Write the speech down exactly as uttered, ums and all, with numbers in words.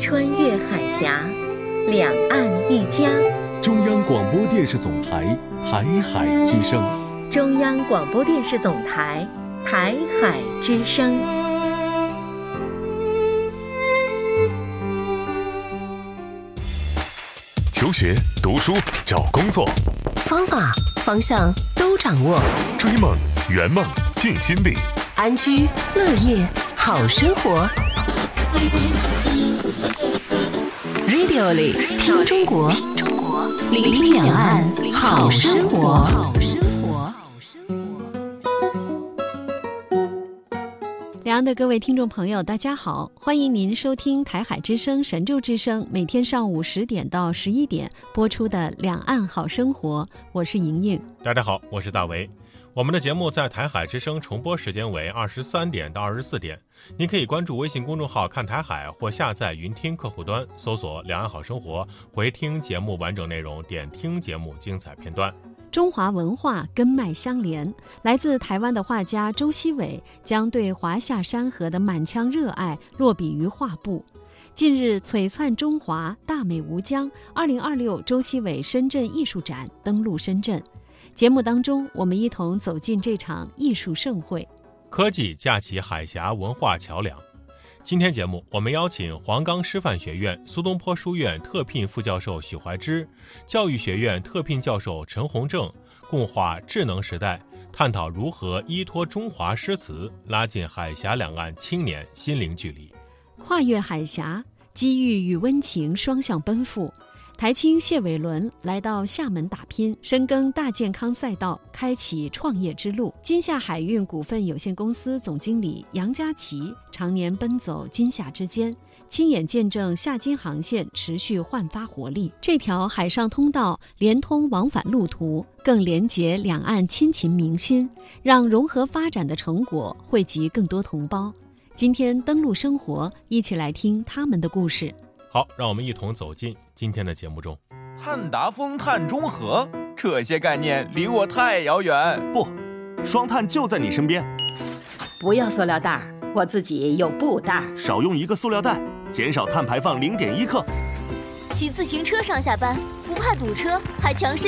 穿越海峡，两岸一家。 中央广播电视总台台海之声。 中央广播电视总台台海之声。 求学、读书、找工作， 方法、方向都掌握。 追梦、圆梦、尽心力。 安居乐业好生活。Radio 里听中国，聆听两岸好生活。 两岸的各位听众朋友，大家好，欢迎您收听台海之声、神州之声每天上午十点到十一点播出的《两岸好生活》，我是莹莹。 大家好，我是大为。我们的节目在台海之声重播时间为二十三点到二十四点，您可以关注微信公众号看台海，或下载云听客户端，搜索两岸好生活，回听节目完整内容，点听节目精彩片段。 中华文化根脉相连，来自台湾的画家周锡伟将对华夏山河的满腔热爱落笔于画布。近日璀璨中华，大美无疆二零二六周锡伟深圳艺术展登陆深圳。节目当中，我们一同走进这场艺术盛会。 科技架起海峡文化桥梁。今天节目我们邀请黄冈师范学院苏东坡书院特聘副教授许怀之，教育学院特聘教授陈洪正，共话智能时代，探讨如何依托中华诗词拉近海峡两岸青年心灵距离。 跨越海峡，机遇与温情双向奔赴。台青谢伟伦来到厦门打拼，深耕大健康赛道，开启创业之路。金夏海运股份有限公司总经理杨家琪常年奔走金夏之间，亲眼见证厦金航线持续焕发活力。这条海上通道连通往返路途，更连结两岸亲情民心，让融合发展的成果惠及更多同胞。今天登陆生活，一起来听他们的故事。 好，让我们一同走进今天的节目中。 碳达峰、碳中和，这些概念离我太遥远。 不，双碳就在你身边。 不要塑料袋，我自己有布袋。 少用一个塑料袋，减少碳排放零点一克。 骑自行车上下班，不怕堵车，还强身